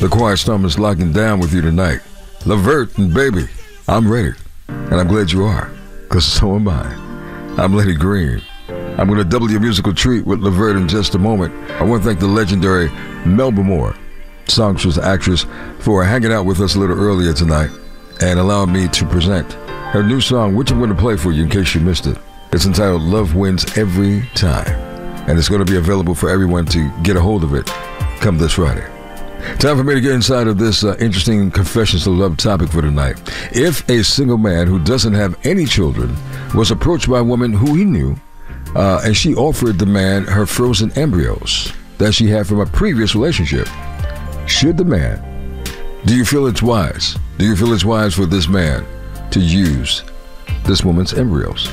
The Quiet Storm is locking down with you tonight. Levert and baby, I'm ready. And I'm glad you are, because so am I. I'm Lenny Green. I'm going to double your musical treat with Levert in just a moment. I want to thank the legendary Melba Moore, songstress, actress, for hanging out with us a little earlier tonight and allowing me to present her new song, which I'm going to play for you in case you missed it. It's entitled Love Wins Every Time, and it's going to be available for everyone to get a hold of it come this Friday. Time for me to get inside of this interesting Confessions of Love topic for tonight. If a single man who doesn't have any children was approached by a woman who he knew, and she offered the man her frozen embryos that she had from a previous relationship, should the man, do you feel it's wise? Do you feel it's wise for this man to use this woman's embryos?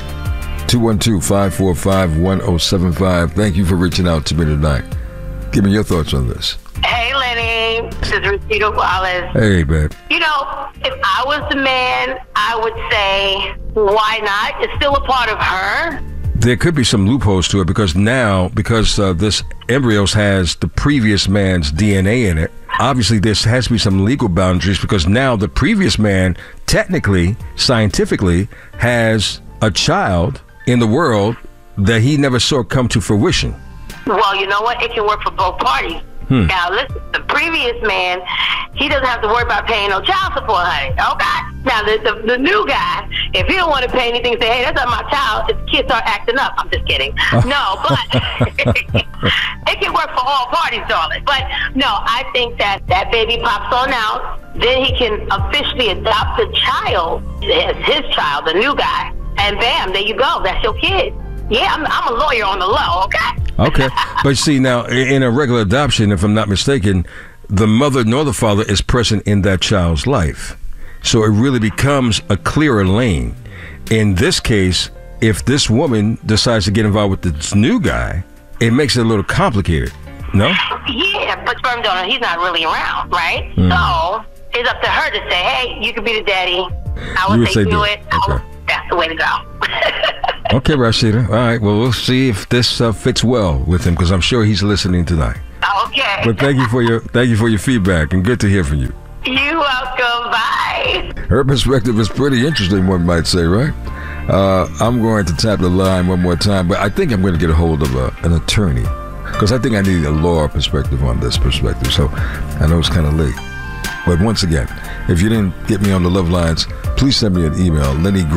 212-545-1075. Thank you for reaching out to me tonight. Give me your thoughts on this. Hey, Lenny. This is Rashida Wallace. Hey, babe. You know, if I was the man, I would say, why not? It's still a part of her. There could be some loopholes to it because this embryos has the previous man's DNA in it, obviously there has to be some legal boundaries because now the previous man technically, scientifically, has a child in the world that he never saw come to fruition. Well, you know what? It can work for both parties. Now, listen, the previous man, he doesn't have to worry about paying no child support, honey. Okay? Now, the new guy, if he don't want to pay anything, say, hey, that's not my child, his kids start acting up. I'm just kidding. No, but it can work for all parties, darling. But, no, I think that baby pops on out. Then he can officially adopt the child, his child, the new guy. And bam, there you go. That's your kid. Yeah, I'm a lawyer on the low, okay? Okay. But see, now, in a regular adoption, if I'm not mistaken, the mother nor the father is present in that child's life. So it really becomes a clearer lane. In this case, if this woman decides to get involved with this new guy, it makes it a little complicated, no? Yeah, but sperm donor, he's not really around, right? So it's up to her to say, hey, you could be the daddy. I would say do it. Okay. That's the way to go. Okay, Rashida. All right. Well, we'll see if this fits well with him because I'm sure he's listening tonight. Okay. But thank you for your feedback and good to hear from you. You're welcome. Bye. Her perspective is pretty interesting, one might say, right? I'm going to tap the line one more time, but I think I'm going to get a hold of an attorney because I think I need a law perspective on this perspective. So I know it's kind of late. But once again, if you didn't get me on the love lines, please send me an email,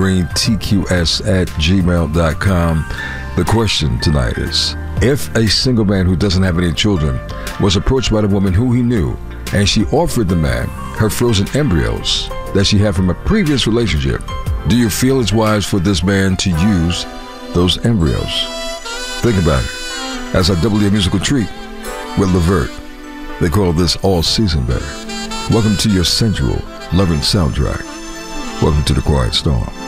LennyGreenTQS@gmail.com. The question tonight is, if a single man who doesn't have any children was approached by the woman who he knew, and she offered the man her frozen embryos that she had from a previous relationship, do you feel it's wise for this man to use those embryos? Think about it. As I double your musical treat with Levert, they call this All Season Better. Welcome to your sensual, loving soundtrack. Welcome to the Quiet Storm.